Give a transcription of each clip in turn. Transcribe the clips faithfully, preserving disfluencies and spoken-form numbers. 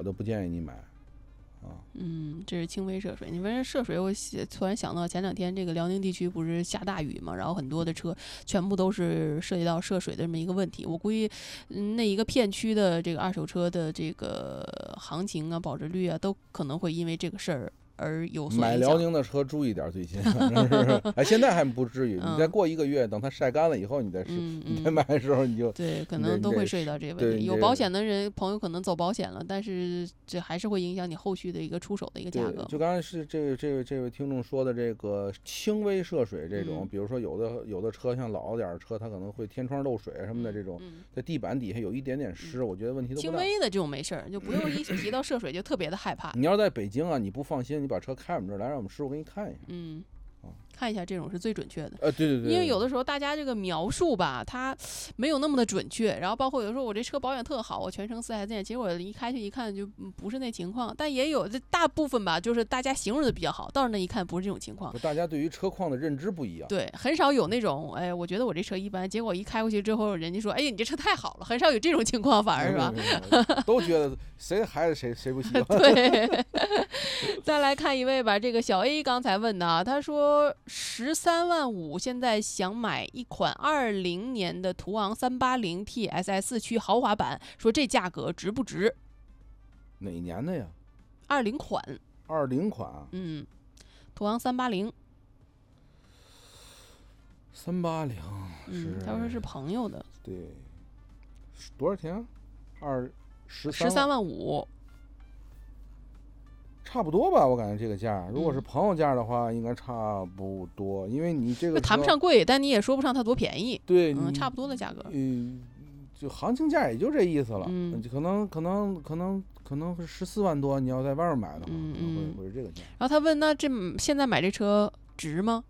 我都不建议你买。啊， 嗯，这是轻微涉水。你问涉水，我突然想到前两天这个辽宁地区不是下大雨嘛，然后很多的车全部都是涉及到涉水的这么一个问题。我估计，嗯，那一个片区的这个二手车的这个行情啊、保值率啊，都可能会因为这个事儿而有所影响。 买辽宁的车注意点，最近哎，现在还不至于， 嗯、 你再过一个月，等它晒干了以后，你再试， 嗯嗯、 你再买的时候你就对，可能都会涉及到这个问题。有保险的人朋友可能走保险了，但是这还是会影响你后续的一个出手的一个价格。 就刚才是这位这位这位听众说的这个轻微涉水这种， 嗯、 比如说有的有的车像老点的车，它可能会天窗漏水什么的，这种、 嗯、 在地板底下有一点点湿， 嗯、 我觉得问题都不大。 轻微的这种没事儿，就不用一提到涉水就特别的害怕。 你要在北京啊，你不放心，你把车开我们这儿来，让我们师傅给你看一下。 嗯。看一下这种是最准确的。 呃，对对对。 因为有的时候大家这个描述吧，它没有那么的准确。然后包括有的时候我这车保养特好，我全程四 S 店，其实我一开去一看就不是那情况。但也有这大部分吧，就是大家形容的比较好，到那一看不是这种情况。 大家对于车况的认知不一样。 对，很少有那种，哎，我觉得我这车一般，结果一开过去之后，人家说，哎，你这车太好了，很少有这种情况，反而是吧？ 都觉得谁的孩子谁谁不喜欢。 对。再来看一位吧，这个小 A 刚才问的啊，他说十三万五，现在想买一款二零年的途昂三八零 T S I 四驱豪华版，说这价格值不值？ 哪年的呀？ 二零款。 二零款。 嗯，途昂三八零。 三八零。 嗯，他说是朋友的。 对。多少钱？二十十三万五。 差不多吧，我感觉这个价，如果是朋友价的话，嗯、应该差不多，因为你这个谈不上贵，但你也说不上它多便宜。 对， 嗯，差不多的价格。 嗯，就行情价也就这意思了。 嗯， 可能可能可能可能是十四万多，你要在外面买的话， 嗯可能会会是这个价。 然后他问，那这现在买这车值吗？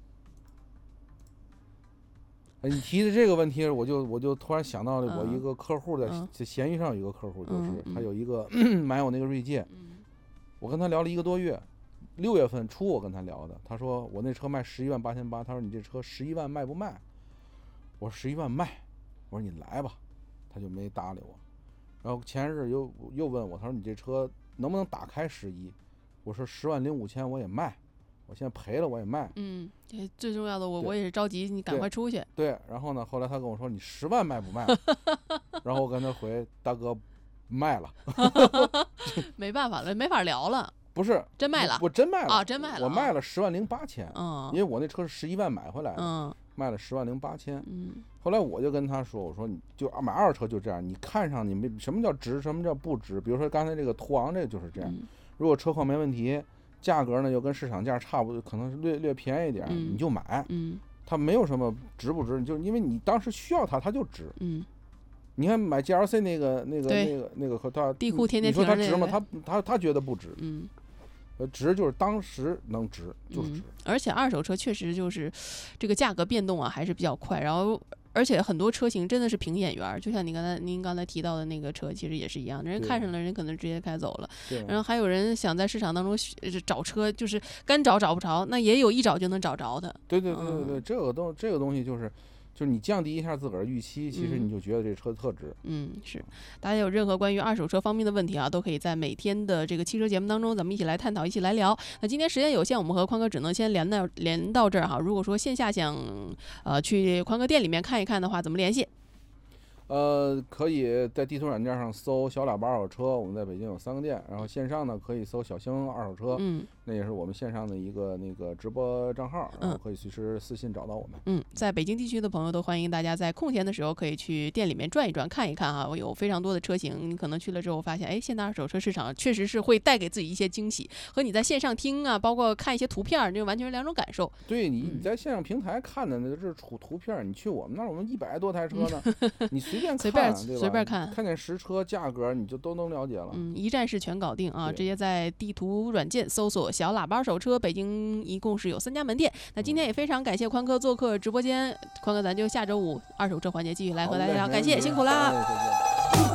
你提的这个问题，我就我就突然想到了，我一个客户在在闲鱼上有一个客户，就是、 嗯、 他有一个、嗯、买我那个锐界。 嗯， 我跟他聊了一个多月，六月份初我跟他聊的，他说我那车卖十一万八千八，他说你这车十一万卖不卖？我说十一万卖，我说你来吧，他就没搭理我。然后前日又又问我，他说你这车能不能打开十一？我说十万零五千我也卖，我现在赔了我也卖。 嗯，最重要的我我也是着急，你赶快出去。 对，然后呢，后来他跟我说你十万卖不卖？然后我跟他回大哥。卖了。 没办法了，没法聊了。 不是真卖了， 我真卖了啊，真卖了， 我卖了十万零八千。 嗯， 因为我那车是十一万买回来的， 嗯， 卖了十万零八千。 嗯， 后来我就跟他说，我说你就买二手车就这样，你看上你没什么叫值，什么叫不值？比如说刚才这个途昂这个就是这样， 嗯、 如果车况没问题，价格呢又跟市场价差不多，可能是略略便宜一点， 嗯、 你就买。 嗯， 它没有什么值不值，就因为你当时需要它，它就值。 嗯。 你看买 G L C 那个那个那个那个和他地库天天你说他值吗？他他他觉得不值。 嗯， 呃，值就是当时能值就是值、 嗯。而且二手车确实就是这个价格变动啊还是比较快，然后而且很多车型真的是凭眼缘，就像你刚才您刚才提到的那个车，其实也是一样，人看上了人可能直接开走了。然后还有人想在市场当中找车，就是干找找不着，那也有一找就能找着的。 对对对对对，嗯、这个东这个东西就是。就是你降低一下自个儿预期，其实你就觉得这车特值。 嗯，是。大家有任何关于二手车方面的问题啊，都可以在每天的这个汽车节目当中，咱们一起来探讨，一起来聊。那今天时间有限，我们和宽哥只能先连到连到这儿哈。如果说线下想呃去宽哥店里面看一看的话，怎么联系？ 呃，可以在地图软件上搜小喇叭二手车，我们在北京有三个店，然后线上呢可以搜小星二手车， 嗯， 那也是我们线上的一个那个直播账号，然后可以随时私信找到我们。 嗯，在北京地区的朋友都欢迎大家在空闲的时候可以去店里面转一转，看一看哈，我有非常多的车型，你可能去了之后发现，哎，现在二手车市场确实是会带给自己一些惊喜，和你在线上听啊，包括看一些图片，这完全是两种感受。 对你你在线上平台看的那是图图片，你去我们那儿，我们一百多台车呢，你随便看， 随便对吧？ 随便看， 看见实车价格你就都能了解了。 嗯，一站式全搞定啊！直接在地图软件搜索“小喇叭手车”，北京一共是有三家门店。那今天也非常感谢宽哥做客直播间，宽哥咱就下周五二手车环节继续来和大家聊，感谢辛苦啦。